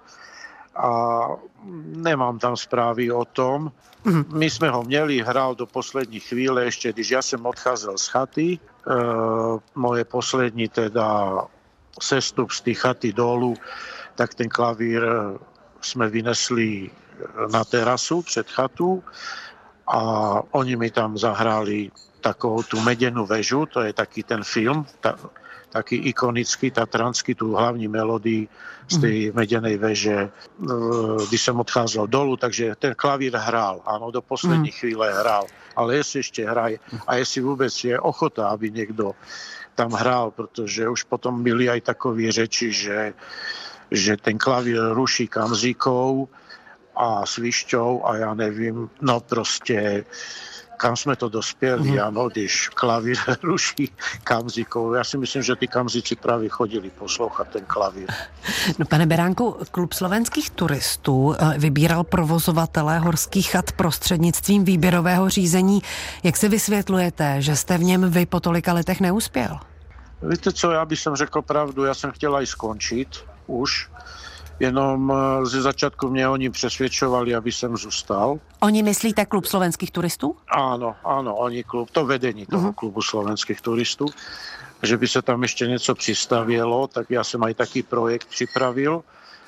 A nemám tam zprávy o tom. My jsme ho měli, hrál do poslední chvíle, ještě když já jsem odcházel z chaty. E, moje poslední teda sestup z té chaty dolů, tak ten klavír jsme vynesli na terasu před chatu a oni mi tam zahráli takovou tu meděnou vežu, to je taky ten film, ta, taky ikonický, tatranský, tu hlavní melodii z té meděnej veže, když jsem odcházel dolů, takže ten klavír hrál, ano, do poslední mm. chvíle hrál, ale jestli ještě hraje a jestli vůbec je ochota, aby někdo tam hrál, protože už potom byly aj takové řeči, že, že ten klavír ruší kamzíkou a svišťou a já nevím, no prostě kam jsme to dospěli, mm-hmm. ano, když klavír ruší kamzikou. Já si myslím, že ty kamzici právě chodili poslouchat ten klavír. No, pane Beránku, Klub slovenských turistů vybíral provozovatele horských chat prostřednictvím výběrového řízení. Jak si vysvětlujete, že jste v něm vy po tolika letech neuspěl? Víte co, já bych jsem řekl pravdu, já jsem chtěla i skončit už, jenom ze začátku mě oni přesvědčovali, aby jsem zůstal. Oni myslíte Klub slovenských turistů? Ano, ano, oni klub, to vedení toho uh-huh. Klubu slovenských turistů, že by se tam ještě něco přistavělo, tak já jsem aj taký projekt připravil,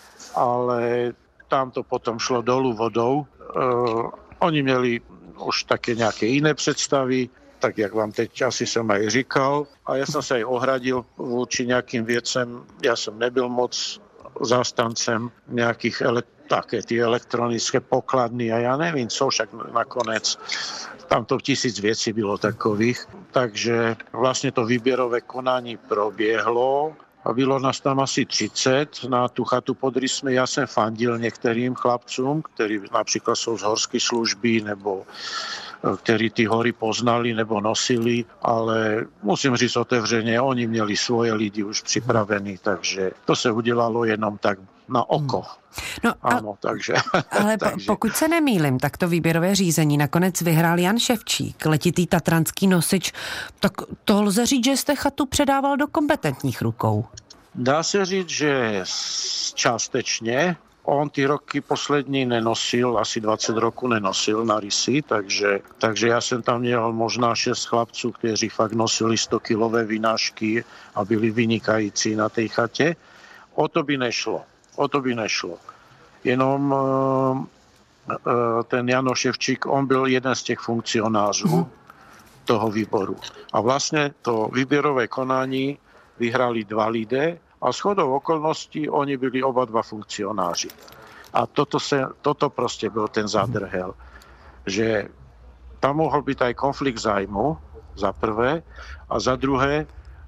ale tam to potom šlo dolů vodou. Uh, oni měli už také nějaké jiné představy, tak jak vám teď asi jsem aj říkal. A já jsem se aj ohradil vůči nějakým věcem. Já jsem nebyl moc zástancem nějakých ele- také ty elektronické pokladny a já nevím co, však nakonec tam to tisíc věcí bylo takových. Takže vlastně to výběrové konání proběhlo a bylo nás tam asi třicet na tu chatu pod Rysmi. Já jsem fandil některým chlapcům, kteří například jsou z horské služby nebo který ty hory poznali nebo nosili, ale musím říct otevřeně, oni měli svoje lidi už připravený, takže to se udělalo jenom tak na oko. No, ano, takže, ale takže. Pokud se nemýlim, tak to výběrové řízení nakonec vyhrál Jan Ševčík, letitý tatranský nosič, tak to lze říct, že jste chatu předával do kompetentních rukou. Dá se říct, že částečně. On ty roky poslední nenosil, asi dvacet roků nenosil na Rysy, takže, takže já jsem tam měl možná šest chlapců, kteří fakt nosili sto kilové vynášky a byli vynikající na té chatě. O to by nešlo, o to by nešlo. Jenom ten Jano Ševčík, on byl jeden z těch funkcionářů toho výboru. A vlastně to výběrové konání vyhrali dva lidé a shodou okolností oni byli oba dva funkcionáři. A toto, se, toto prostě byl ten zadrhel, že tam mohl být aj konflikt zájmu, za prvé, a za druhé,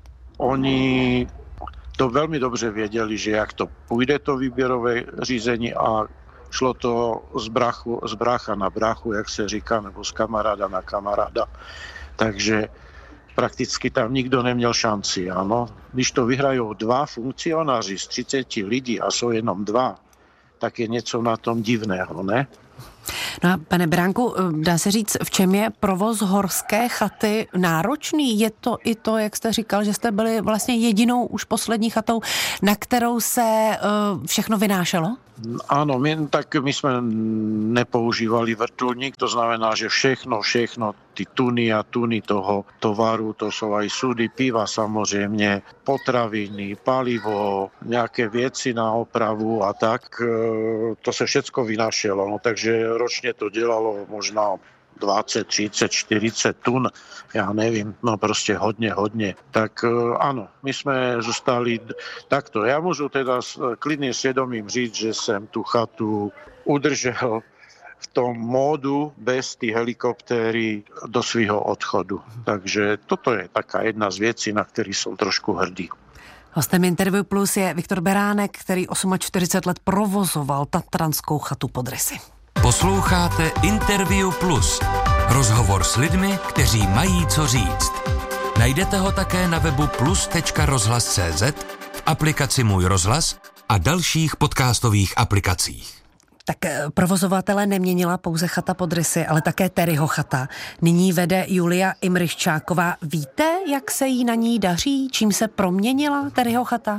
oni to velmi dobře věděli, že jak to půjde to výběrové řízení a šlo to z, brachu, z brácha na bráchu, jak se říká, nebo z kamaráda na kamaráda. Takže prakticky tam nikdo neměl šanci, ano. Když to vyhrajou dva funkcionáři z třiceti lidí a jsou jenom dva, tak je něco na tom divného, ne? No a pane Beránku, dá se říct, v čem je provoz horské chaty náročný? Je to i to, jak jste říkal, že jste byli vlastně jedinou už poslední chatou, na kterou se uh, všechno vynášelo? Áno, my, tak my sme nepoužívali vrtuľník, to znamená, že všechno, všechno, ty tuny a tuny toho tovaru, to sú aj súdy piva samozrejme, potraviny, palivo, nejaké veci na opravu a tak, to sa všetko vynášelo. No, takže ročne to delalo možno dvadsať, tridsať, štyridsať tun, ja neviem, no proste hodne, hodne. Tak áno, my sme zostali takto. Ja môžu teda s klidným svedomím říct, že som tú chatu udržel v tom módu bez tých helikoptéry do svýho odchodu. Takže toto je taká jedna z vecí, na ktorý som trošku hrdý. Hostem Interview Plus je Viktor Beránek, který čtyřicet osm let provozoval tatranskou chatu pod Rysy. Posloucháte Interview Plus. Rozhovor s lidmi, kteří mají co říct. Najdete ho také na webu plus tečka rozhlas tečka cé zet, v aplikaci Můj rozhlas a dalších podcastových aplikacích. Tak provozovatele neměnila pouze chata pod Rysy, ale také Terryho chata. Nyní vede Julia Imryščáková. Víte, jak se jí na ní daří? Čím se proměnila Terryho chata?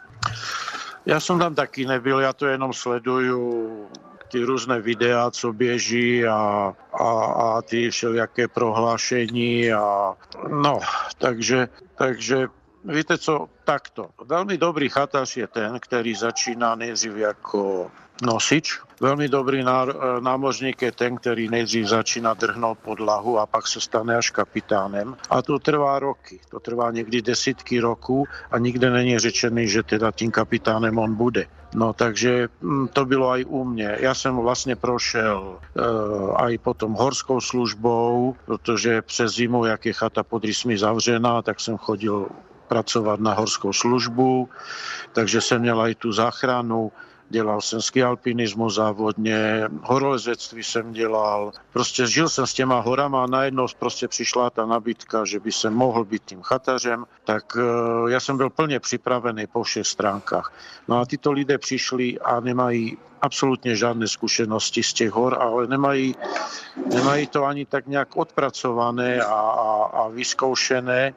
Já jsem tam taky nebyl, já to jenom sleduju ty různé videa, co běží a, a, a ty všelijaké prohlášení a no, takže, takže víte co, takto. Velmi dobrý chatař je ten, který začíná nejdřív jako nosič. Velmi dobrý námořník je ten, který nejdřív začíná drhnout podlahu a pak se stane až kapitánem. A to trvá roky. To trvá někdy desítky roků a nikde není řečený, že teda tím kapitánem on bude. No takže to bylo aj u mě. Já jsem vlastně prošel uh, aj potom horskou službou, protože přes zimu, jak je chata pod Rysmi zavřená, tak jsem chodil pracovat na horskou službu, takže jsem měl aj tu záchranu. Dělal jsem ski alpinismu závodně, horolezectví jsem dělal. Prostě žil jsem s těma horama a najednou prostě přišla ta nabídka, že by jsem mohl být tím chatařem, tak uh, já jsem byl plně připravený po všech stránkách. No a tyto lidé přišli a nemají absolutně žádné zkušenosti z těch hor, ale nemají, nemají to ani tak nějak odpracované a, a, a vyzkoušené,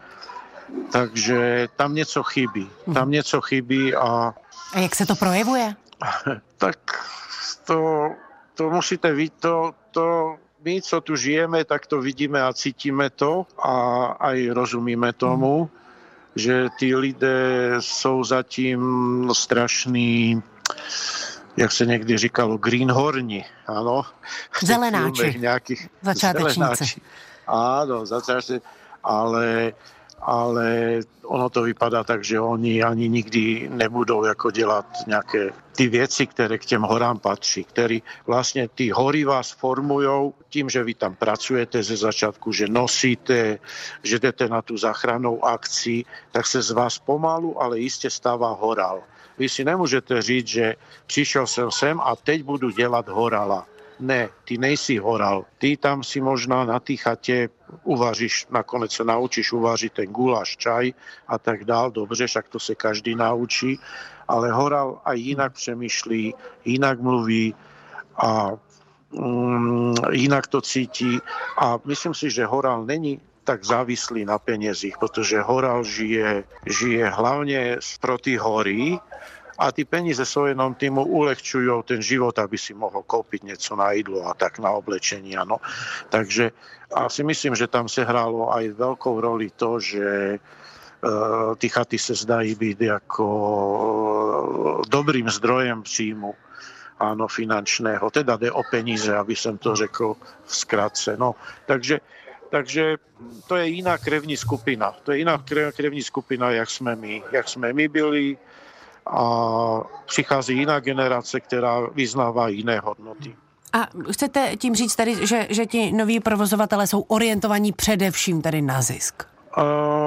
takže tam něco chybí. Tam něco chybí a... A jak se to projevuje? Tak to, to musíte vidět, to, to my, co tu žijeme, tak to vidíme a cítíme to a aj rozumíme tomu, hmm. že ty lidé jsou zatím strašný, jak se někdy říkalo, greenhorni, ano. Zelenáči, nějakých, začátečníci. Zelenáči. Áno, začátečníci, ale... ale ono to vypadá tak, že oni ani nikdy nebudou jako dělat nějaké ty věci, které k těm horám patří, které vlastně ty hory vás formujou tím, že vy tam pracujete ze začátku, že nosíte, že jdete na tu záchrannou akci, tak se z vás pomalu, ale jistě stává horál. Vy si nemůžete říct, že přišel jsem sem a teď budu dělat horala. Ne, ty nejsi horal. Ty tam si možná na té chatě uvaříš, nakonec se naučíš uvařit ten guláš, čaj a tak dál. Dobře, však to se každý naučí. Ale horal aj jinak přemýšlí, jinak mluví a um, jinak to cítí. A myslím si, že horal není tak závislý na penězích, protože horal žije, žije hlavně pro ty hory, a ty peníze jsou jenom týmu ulehčují ten život, aby si mohl koupit něco na jídlo a tak na oblečení, ano. Takže a si myslím, že tam se hrálo aj velkou roli to, že uh, ty chaty se zdají být jako uh, dobrým zdrojem příjmu. áno, finančného. Teda jde o peníze, aby som to řekl v skratce. No, takže, takže to je jiná krevní skupina. To je jiná krevní skupina, jak jsme my, jak jsme my byli, a přichází jiná generace, která vyznává jiné hodnoty. A chcete tím říct tady, že, že ti noví provozovatelé jsou orientovaní především tady na zisk? Uh,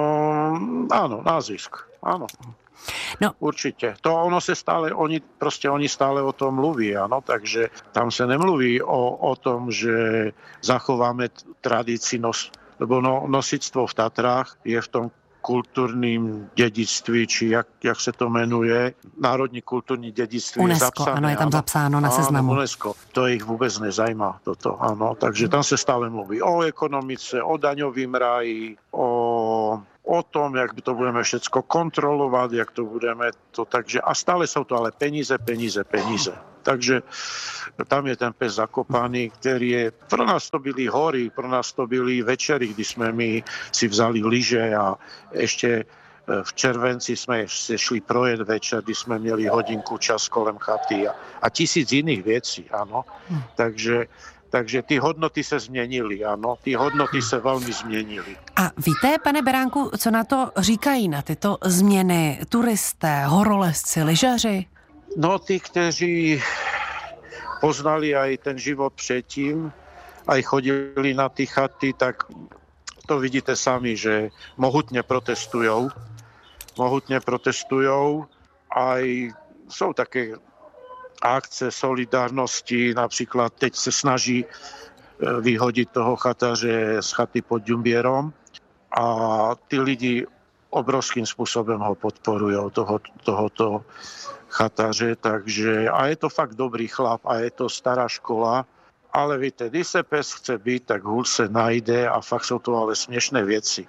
áno, na zisk. Áno. No. Určite. To ono se stále, oni, prostě oni stále o tom mluví, ano, takže tam se nemluví o, o tom, že zachováme tradícii, nos, lebo no, nosičstvo v Tatrách je v tom kulturním dědictví, či jak, jak se to jmenuje, národní kulturní dědictví. UNESCO, zapsané, ano, je tam ano, zapsáno na seznamu. Ano, UNESCO, to jich vůbec nezajímá, toto, ano, takže tam se stále mluví o ekonomice, o daňovým ráji, o, o tom, jak to budeme všecko kontrolovat, jak to budeme to, takže a stále jsou to ale peníze, peníze, peníze. Takže tam je ten pes zakopaný, který je, pro nás to byly hory, pro nás to byly večery, kdy jsme my si vzali lyže a ještě v červenci jsme se šli projet večer, kdy jsme měli hodinku čas kolem chaty a, a tisíc jiných věcí, ano. Hmm. Takže, takže ty hodnoty se změnily, ano, ty hodnoty se velmi změnily. A víte, pane Beránku, co na to říkají, na tyto změny turisté, horolezci, lyžaři? No, tí, kteří poznali aj ten život předtím, aj chodili na ty chaty, tak to vidíte sami, že mohutně protestujou. Mohutně protestujou. Aj jsou také akce solidárnosti, například teď se snaží vyhodit toho chataře z chaty pod Ďumbierom a ty lidi obrovským způsobem ho podporujou, toho, tohoto chataře, takže a je to fakt dobrý chlap a je to stará škola, ale víte, když se pes chce být, tak hůl se najde a fakt jsou to ale směšné věci,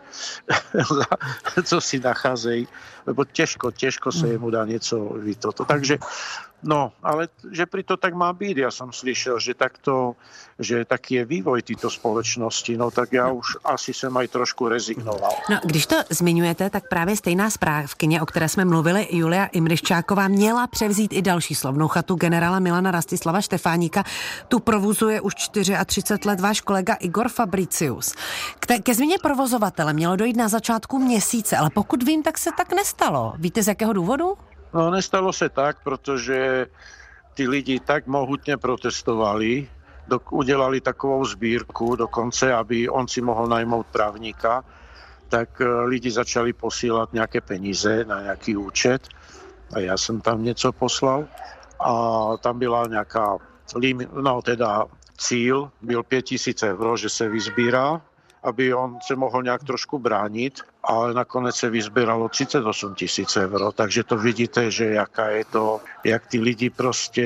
co si nacházejí, lebo těžko, těžko se jemu dá něco vytoto. Takže no, ale že pri to tak má být. Já jsem slyšel, že takto, že taký je vývoj této společnosti, no tak já už asi jsem aj trošku rezignoval. No, když to zmiňujete, tak právě stejná správkyně, o které jsme mluvili, Julia Imriščáková, měla převzít i další slavnou chatu generála Milana Rastislava Štefáníka. Tu provozuje už třicet čtyři let váš kolega Igor Fabricius. Ke, ke změně provozovatele mělo dojít na začátku měsíce, ale pokud vím, tak se tak nestalo. Víte, z jakého důvodu? No, nestalo se tak, protože ty lidi tak mohutně protestovali, dok- udělali takovou sbírku dokonce, aby on si mohl najmout právníka, tak lidi začali posílat nějaké peníze na nějaký účet a já jsem tam něco poslal a tam byla nějaká lim- no teda cíl, byl pět tisíc euro, že se vyzbírá, aby on se mohl nějak trošku bránit, ale nakonec se vyzbíralo třicet osm tisíc euro, takže to vidíte, že jaká je to, jak ty lidi prostě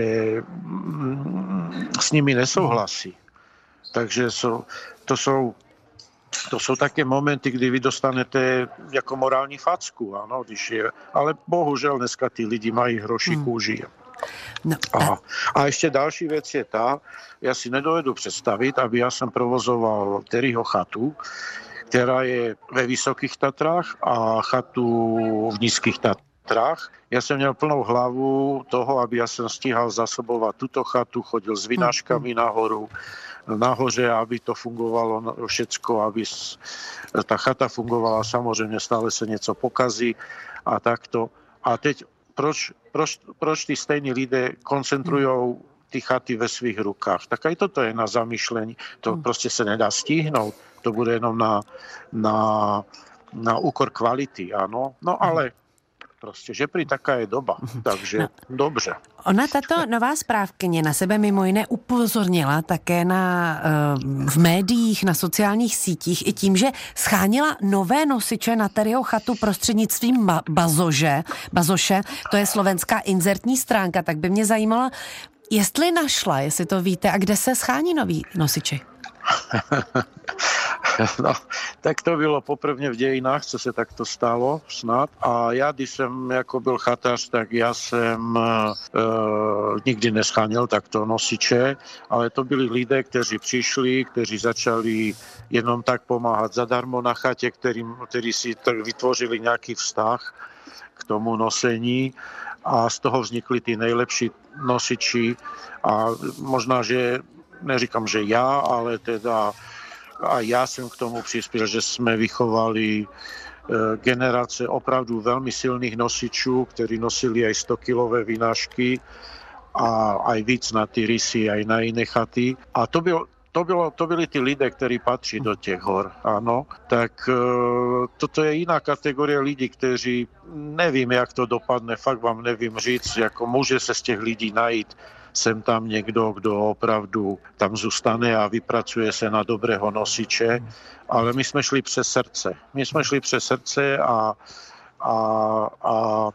mm, s nimi nesouhlasí. Takže jsou, to jsou to jsou také momenty, kdy vy dostanete jako morální facku, ano, když je, ale bohužel dneska ty lidi mají hroší hmm. kůži. No, a, a ještě další věc je ta, já si nedovedu představit, aby já jsem provozoval Terryho chatu, která je ve Vysokých Tatrách a chatu v Nízkých Tatrách. Já jsem měl plnou hlavu toho, aby já jsem stíhal zasobovat tuto chatu, chodil s vynáškami nahoru, nahoře, aby to fungovalo všecko, aby ta chata fungovala, samozřejmě stále se něco pokazí a takto. A teď proč, proč, proč ty stejní lidé koncentrují ty chaty ve svých rukách? Tak aj toto je na zamýšlení. To hmm. prostě se nedá stihnout. To bude jenom na, na, na úkor kvality, ano. No ale prostě, že prý taká je doba, takže no. Dobře. Ona, tato nová správkyně, na sebe mimo jiné upozornila také na, v médiích, na sociálních sítích i tím, že schánila nové nosiče na Terryho chatu prostřednictvím Bazože. Bazoše, to je slovenská inzertní stránka, tak by mě zajímalo, jestli našla, jestli to víte, a kde se schání noví nosiči? No, tak to bylo poprvně v dějinách, co se takto stalo snad. A já, když jsem jako byl chatář, tak já jsem e, nikdy nescháněl takto nosiče, ale to byli lidé, kteří přišli, kteří začali jenom tak pomáhat zadarmo na chatě, kterým, kteří si tak vytvořili nějaký vztah k tomu nosení a z toho vznikly ty nejlepší nosiči a možná, že neříkám, že já, ale teda a já jsem k tomu přispěl, že jsme vychovali generace opravdu velmi silných nosičů, kteří nosili aj sto kilové vynášky a aj víc na ty rysy, aj na jiné chaty. A to byl To, bylo, to byli ty lidé, kteří patří do těch hor, ano. Tak e, toto je jiná kategorie lidí, kteří, nevím, jak to dopadne, fakt vám nevím říct, jako může se z těch lidí najít sem tam někdo, kdo opravdu tam zůstane a vypracuje se na dobrého nosiče, ale my jsme šli přes srdce. My jsme šli přes srdce a, a, a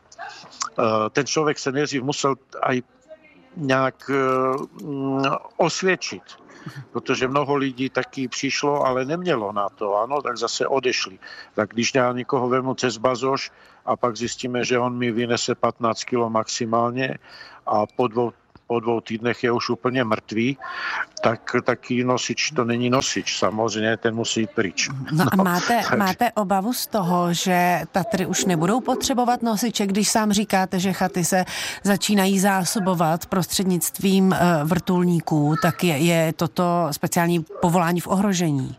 e, ten člověk se nejdřív musel aj nějak e, osvědčit. Protože mnoho lidí taky přišlo, ale nemělo na to, ano, tak zase odešli. Tak když já někoho vemu cez bazoš a pak zjistíme, že on mi vynese patnáct kilo maximálně a po dvou, po dvou týdnech je už úplně mrtvý, tak taký nosič to není nosič, samozřejmě ten musí jít pryč. No a máte, máte obavu z toho, že Tatry už nebudou potřebovat nosiče, když sám říkáte, že chaty se začínají zásobovat prostřednictvím vrtulníků, tak je, je toto speciální povolání v ohrožení?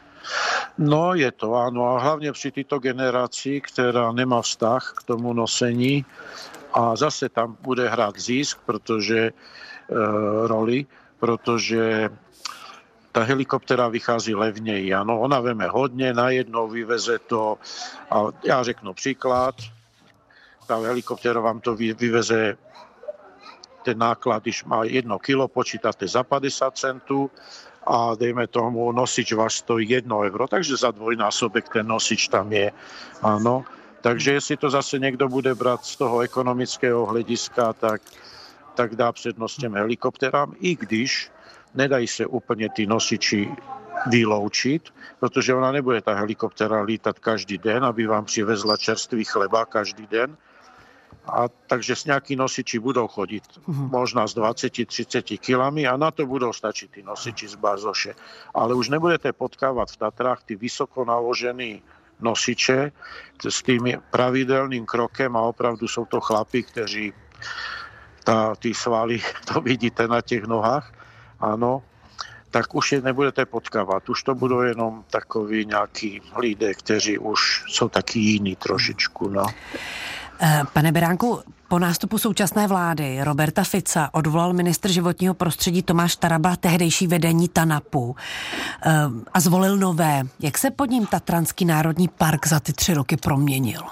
No je to, ano, a hlavně při této generaci, která nemá vztah k tomu nosení a zase tam bude hrát zisk, protože e, roli, protože ta helikoptera vychází levněji. Ano, ona veme hodně, najednou vyveze to, a já řeknu příklad, ta helikoptera vám to vyveze, ten náklad, když má jedno kilo, počítáte za padesát centů a dejme tomu nosič vás stojí jedno euro, takže za dvojnásobek ten nosič tam je, ano. Takže jestli to zase někdo bude brát z toho ekonomického hlediska, tak, tak dá přednost těm helikopterám, i když nedají se úplně ty nosiči vyloučit, protože ona nebude ta helikoptera lítat každý den, aby vám přivezla čerstvý chleba každý den. A takže s nějaký nosiči budou chodit možná s dvacet třicet kilami a na to budou stačit ty nosiči z bazoše. Ale už nebudete potkávat v Tatrách ty vysoko naložený nosiče s tím pravidelným krokem a opravdu jsou to chlapi, kteří ta, ty svaly, to vidíte na těch nohách, ano, tak už je nebudete potkávat. Už to budou jenom takový nějaký lidé, kteří už jsou taky jiní trošičku, no. Pane Beránku, po nástupu současné vlády Roberta Fica odvolal ministr životního prostředí Tomáš Taraba tehdejší vedení TANAPu a zvolil nové. Jak se pod ním Tatranský národní park za ty tři roky proměnil?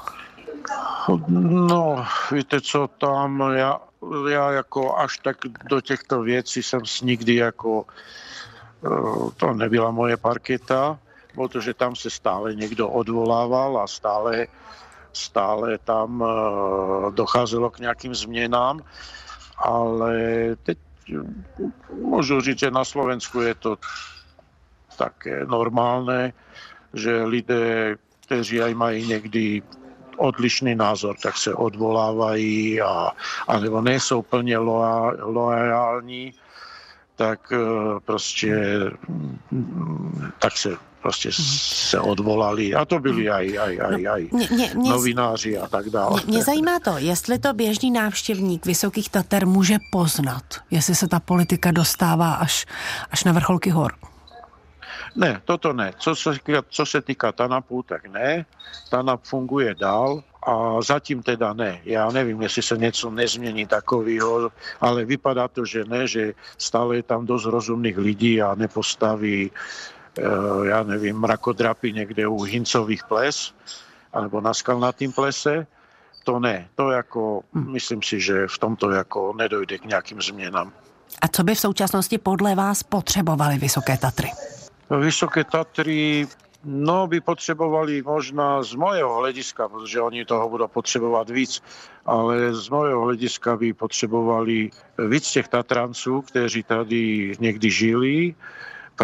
No, víte co, tam já, já jako až tak do těchto věcí jsem nikdy jako, to nebyla moje parketa, protože tam se stále někdo odvolával a stále stále tam docházelo k nějakým změnám, ale teď můžu říct, že na Slovensku je to také normálné, že lidé, kteří aj mají někdy odlišný názor, tak se odvolávají a, anebo nejsou plně loajální, tak prostě tak se prostě se odvolali. A to byli aj, aj, aj, aj mě, mě, mě, novináři a tak dále. Mě, mě zajímá to, jestli to běžný návštěvník Vysokých Tater může poznat, jestli se ta politika dostává až, až na vrcholky hor. Ne, toto ne. Co se, co se týká TANAPu, tak ne. TANAP funguje dál a zatím teda ne. Já nevím, jestli se něco nezmění takového, ale vypadá to, že ne, že stále je tam dost rozumných lidí a nepostaví já nevím, mrakodrapy někde u Hincových ples, alebo na Skalnatým plese, to ne. To jako, myslím si, že v tomto jako nedojde k nějakým změnám. A co by v současnosti podle vás potřebovaly Vysoké Tatry? Vysoké Tatry, no, by potřebovali možná z mojho hlediska, protože oni toho budou potřebovat víc, ale z mojho hlediska by potřebovali víc těch Tatranců, kteří tady někdy žili, pracovali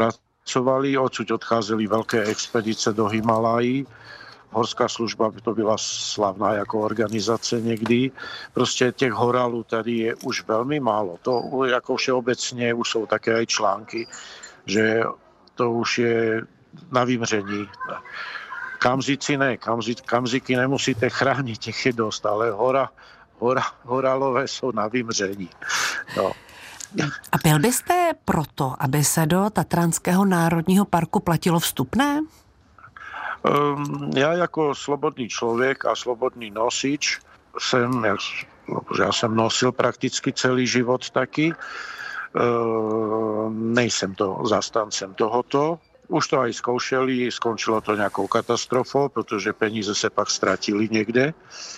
pracovali, odsud odcházeli veľké expedice do Himalají. Horská služba by to byla slavná jako organizace někdy. Prostě těch horálů tady je už velmi málo. To jako všeobecně už jsou také aj články, že to už je na vymření. Kamzici ne, kamzi, kamziky nemusíte chránit, těch je dost, ale hora, hora, horálové jsou na vymření. No. A byl byste proto, aby se do Tatranského národního parku platilo vstupné? Um, já jako slobodný člověk a slobodný nosič jsem, já, já jsem nosil prakticky celý život taky, uh, nejsem to zastancem tohoto. Už to aj zkoušeli, skončilo to nějakou katastrofou, protože peníze se pak ztratili někde.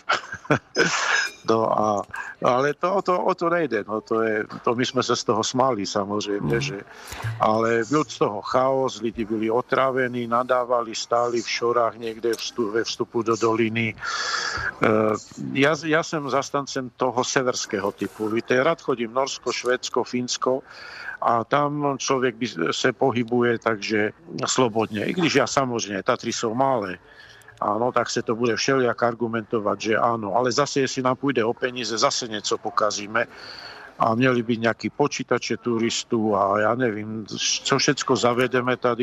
No a, ale to, o, to, o to nejde. No to, je, to my jsme se z toho smáli samozřejmě, že, ale byl z toho chaos, lidi byli otrávení, nadávali, stáli v šorách někde vstup, ve vstupu do doliny. Ja, ja jsem zastancem toho severského typu. Víte, rád chodím Norsko, Švédsko, Fínsko, a tam člověk se pohybuje takže slobodně. I když já samozřejmě, Tatry jsou malé, ano, tak se to bude všelijak argumentovat, že ano, ale zase, jestli nám půjde o peníze, zase něco pokazíme a měli by nějaký počítače turistů a já nevím, co všecko zavedeme tady.